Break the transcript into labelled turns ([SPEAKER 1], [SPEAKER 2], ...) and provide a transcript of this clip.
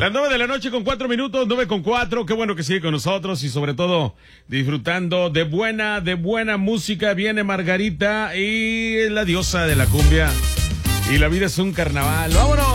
[SPEAKER 1] Las 9 de la noche con 4 minutos, 9:04. Qué bueno que sigue con nosotros y sobre todo disfrutando de buena música. Viene Margarita y la diosa de la cumbia. Y la vida es un carnaval. ¡Vámonos!